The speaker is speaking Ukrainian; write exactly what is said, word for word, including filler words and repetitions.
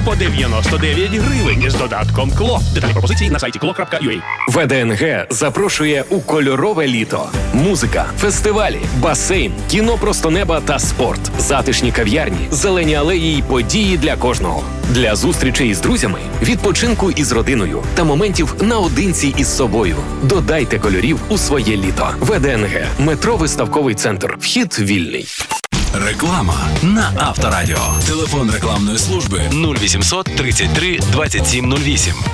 по дев'яносто дев'ять гривень з додатком КЛО. Деталі пропозиції на сайті кей ел о крапка ю а. ВДНГ запрошує у кольорове літо. Музика, фестивалі, басейн, кіно просто неба та спорт, затишні кав'ярні, зелені алеї й події для кожного. Для зустрічей із друзями, відпочинку із родиною та моментів наодинці із собою. Додайте кольорів у своє літо. ВДНГ. Метро Виставковий центр. Вхід вільний. Реклама на Авторадіо. Телефон рекламної служби нуль вісімсот тридцять три двадцять сім нуль вісім.